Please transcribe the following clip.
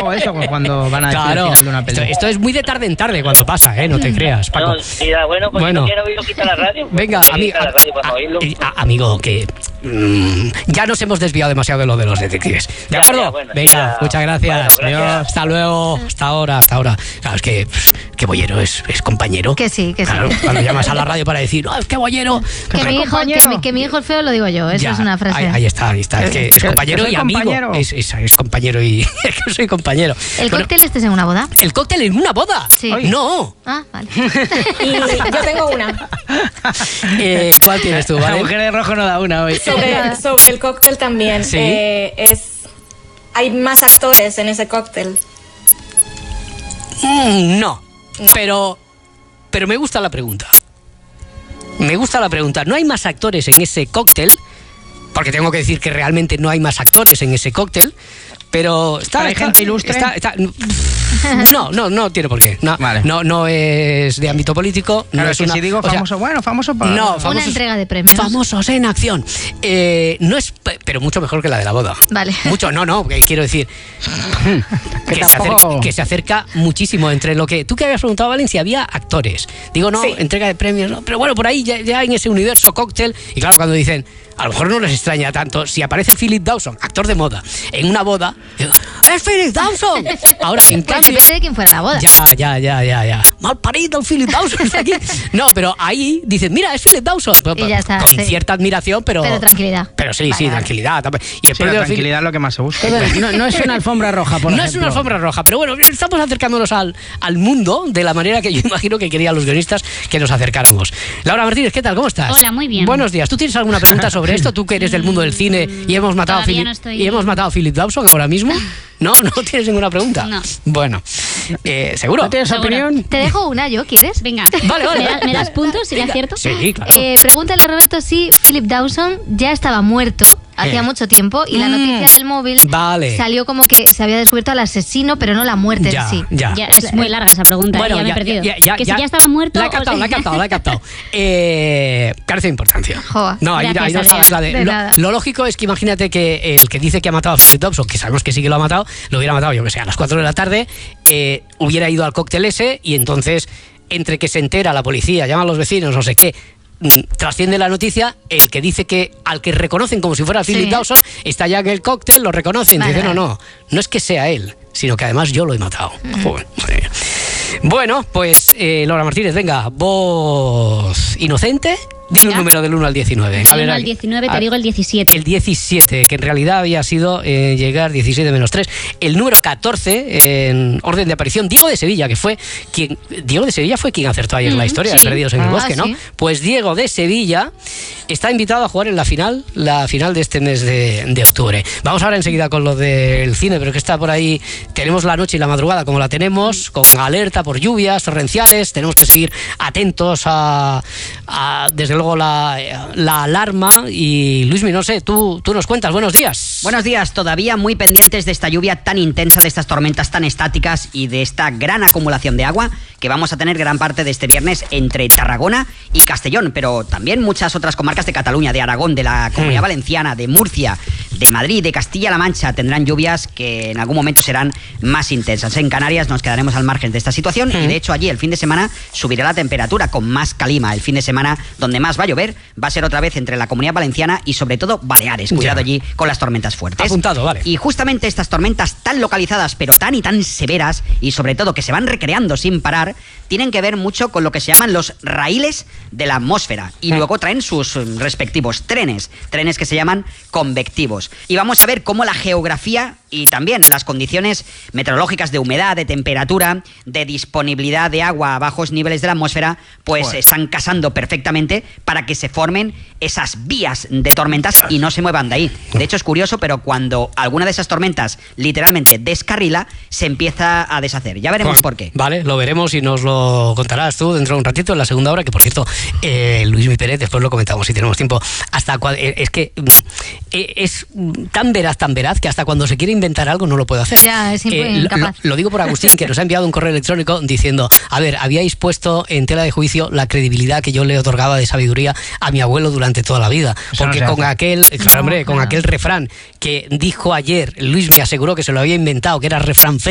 hago eso cuando van a decir el final de una película. Esto es muy de tarde en tarde cuando pasa, no te creas, Paco. No, sí, bueno, pues si no quiero oírlo, quita la radio. Pues venga, amigo, que ya nos hemos desviado demasiado de lo de los detectives. ¿De acuerdo? Bueno, venga, muchas gracias. Bueno, gracias. Hasta luego, hasta ahora. Claro, es que boyero es compañero. Que sí, que claro, sí. Cuando llamas a la radio para decir, es que boyero. Que mi hijo es feo, lo digo yo. Eso es una frase. Ahí está. Es que es compañero y amigo. Es compañero y es que soy compañero. ¿El cóctel este es en una boda? ¿El cóctel en una boda? Sí. No. Ah, vale. Y yo tengo una. ¿Cuál tienes tú, vale? La mujer de rojo no da una hoy. Sobre el cóctel también. ¿Sí? Hay más actores en ese cóctel. No. Pero me gusta la pregunta. No hay más actores en ese cóctel, porque tengo que decir que realmente no hay más actores en ese cóctel, pero ¿hay gente ilustre? No tiene por qué. Vale. No es de ámbito político. Claro, no es que si digo famoso, famoso para... No, una entrega de premios. Famosos en acción. No es, pero mucho mejor que la de la boda. Vale. Mucho, que quiero decir que se acerca muchísimo entre lo que... Tú que habías preguntado, Valencia, había actores. Digo, sí. Entrega de premios, no, pero bueno, por ahí ya en ese universo cóctel, y claro, cuando dicen, a lo mejor no les extraña tanto, si aparece Philip Dawson, actor de moda, en una boda, digo, ¡es Philip Dawson! Ahora, en cambio... Depende de quién fuera la boda. Ya. Mal parido el Philip Dawson está aquí. No, pero ahí dicen, mira, es Philip Dawson. Y ya está, con cierta admiración, pero tranquilidad. Pero sí, tranquilidad. Y el tranquilidad es lo que más se busca. No es una alfombra roja, por ejemplo. No es una alfombra roja, pero bueno, estamos acercándonos al mundo de la manera que yo imagino que querían los guionistas que nos acercáramos. Laura Martínez, ¿qué tal? ¿Cómo estás? Hola, muy bien. Buenos días. ¿Tú tienes alguna pregunta sobre esto? Tú que eres del mundo del cine y hemos matado a Philip Dawson ahora mismo. ¿No tienes ninguna pregunta? No. Bueno, ¿seguro? ¿No tienes opinión? Te dejo una yo, ¿quieres? Venga. Vale. ¿Me das puntos? ¿Sería cierto? Sí, claro. Pregúntale a Roberto si Philip Dawson ya estaba muerto hacía mucho tiempo y la noticia del móvil salió como que se había descubierto al asesino, pero no la muerte en sí. Ya, es muy larga esa pregunta. Bueno, ya me he perdido. Si ya estaba muerto... La he captado. Carece de importancia. Joder. No, ahí no sabes la de... Lo lógico es que imagínate que el que dice que ha matado a Philip Dawson, que sabemos que sí que lo ha matado, lo hubiera matado, yo que sé, a las 4 de la tarde, hubiera ido al cóctel ese y entonces, entre que se entera la policía, llaman a los vecinos, no sé qué, trasciende la noticia, el que dice que al que reconocen como si fuera Philip Dawson está ya en el cóctel, lo reconocen, y dicen, no es que sea él, sino que además yo lo he matado. Bueno, pues Laura Martínez, venga, voz inocente. Dime un número del 1 al 19. Del 1 al 19 te digo el 17. El 17, que en realidad había sido llegar 17 menos 3. El número 14, en orden de aparición, Diego de Sevilla, que fue quien... Diego de Sevilla fue quien acertó ayer la historia de Perdidos en el Bosque, ¿no? Pues Diego de Sevilla está invitado a jugar en la final de este mes de octubre. Vamos ahora enseguida con lo del cine, pero que está por ahí. Tenemos la noche y la madrugada como la tenemos, con alerta por lluvias torrenciales. Tenemos que seguir atentos a desde luego la alarma. Y Luismi, no sé, tú nos cuentas. Buenos días. Buenos días, todavía muy pendientes de esta lluvia tan intensa, de estas tormentas tan estáticas y de esta gran acumulación de agua que vamos a tener gran parte de este viernes entre Tarragona y Castellón, pero también muchas otras comarcas de Cataluña, de Aragón, de la Comunidad Valenciana, de Murcia, de Madrid, de Castilla-La Mancha, tendrán lluvias que en algún momento serán más intensas. En Canarias nos quedaremos al margen de esta situación y de hecho allí el fin de semana subirá la temperatura con más calima. El fin de semana donde más va a llover va a ser otra vez entre la Comunidad Valenciana y sobre todo Baleares. Cuidado allí con las tormentas fuertes. Apuntado, vale. Y justamente estas tormentas tan localizadas pero tan y tan severas y sobre todo que se van recreando sin parar, tienen que ver mucho con lo que se llaman los raíles de la atmósfera y luego traen sus respectivos trenes que se llaman convectivos. Y vamos a ver cómo la geografía y también las condiciones meteorológicas de humedad, de temperatura, de disponibilidad de agua a bajos niveles de la atmósfera, pues están casando perfectamente para que se formen esas vías de tormentas y no se muevan de ahí. De hecho es curioso, pero cuando alguna de esas tormentas literalmente descarrila, se empieza a deshacer. Ya veremos por qué. Vale, lo veremos y nos lo contarás tú dentro de un ratito en la segunda hora, que por cierto, Luismi Pérez, después lo comentamos si tenemos tiempo, es que es tan veraz que hasta cuando se quiere inventar algo no lo puede hacer. Ya, es incapaz. Lo digo por Agustín, que nos ha enviado un correo electrónico diciendo, a ver, habíais puesto en tela de juicio la credibilidad que yo le otorgaba de sabiduría a mi abuelo durante toda la vida, porque con aquel refrán que dijo ayer, Luis me aseguró que se lo había inventado, que era refrán